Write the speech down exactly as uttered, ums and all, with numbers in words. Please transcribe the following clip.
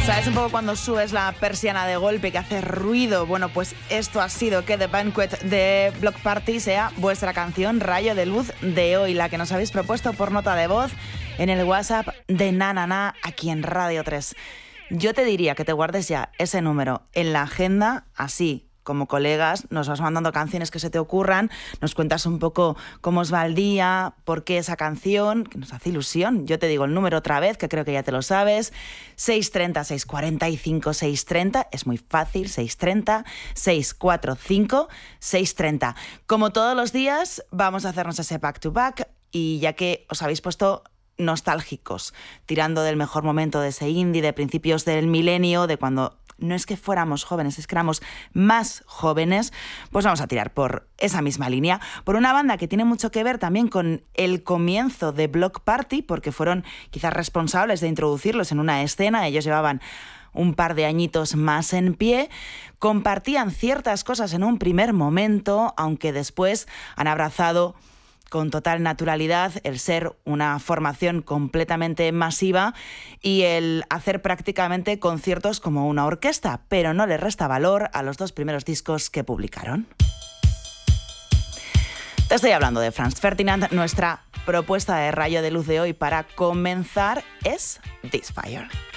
¿Sabes un poco cuando subes la persiana de golpe que hace ruido? Bueno, pues esto ha sido que The Banquet de Bloc Party sea vuestra canción Rayo de Luz de hoy, la que nos habéis propuesto por nota de voz en el WhatsApp de Na Na Na aquí en Radio tres. Yo te diría que te guardes ya ese número en la agenda, así como colegas, nos vas mandando canciones que se te ocurran, nos cuentas un poco cómo os va el día, por qué esa canción, que nos hace ilusión. Yo te digo el número otra vez, que creo que ya te lo sabes, seis tres cero, seis cuatro cinco, seis tres cero, es muy fácil, seis tres cero, seis cuatro cinco, seis tres cero. Como todos los días, vamos a hacernos ese back to back, y ya que os habéis puesto nostálgicos, tirando del mejor momento de ese indie de principios del milenio, de cuando no es que fuéramos jóvenes, es que éramos más jóvenes, pues vamos a tirar por esa misma línea, por una banda que tiene mucho que ver también con el comienzo de Bloc Party, porque fueron quizás responsables de introducirlos en una escena. Ellos llevaban un par de añitos más en pie, compartían ciertas cosas en un primer momento, aunque después han abrazado con total naturalidad el ser una formación completamente masiva y el hacer prácticamente conciertos como una orquesta, pero no le resta valor a los dos primeros discos que publicaron. Te estoy hablando de Franz Ferdinand. Nuestra propuesta de Rayo de Luz de hoy para comenzar es This Fire.